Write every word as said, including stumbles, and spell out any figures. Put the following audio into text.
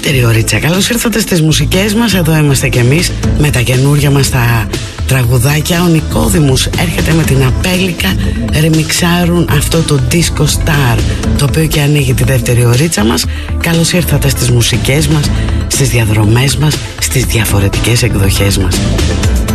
Δεύτερη ωρίτσα. Καλώς ήρθατε στις μουσικές μας. Εδώ είμαστε κι εμείς με τα καινούργια μας τα τραγουδάκια. Ο Νικόδημος έρχεται με την Απέλικα. Ρεμιξάρουν αυτό το Disco Star, το οποίο και ανοίγει τη δεύτερη ωρίτσα μας. Καλώς ήρθατε στις μουσικές μας, στις διαδρομές μας, στις διαφορετικές εκδοχές μας.